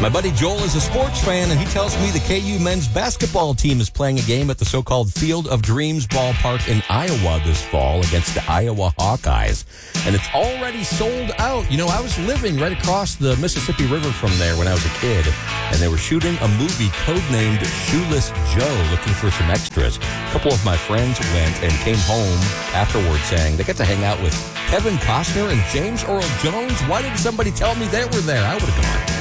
My buddy Joel is a sports fan, and he tells me the KU men's basketball team is playing a game at the so-called Field of Dreams ballpark in Iowa this fall against the Iowa Hawkeyes. And it's already sold out. You know, I was living right across the Mississippi River from there when I was a kid, and they were shooting a movie codenamed Shoeless Joe, looking for some extras. A couple of my friends went and came home afterwards saying they got to hang out with Kevin Costner and James Earl Jones. Why didn't somebody tell me they were there? I would have gone.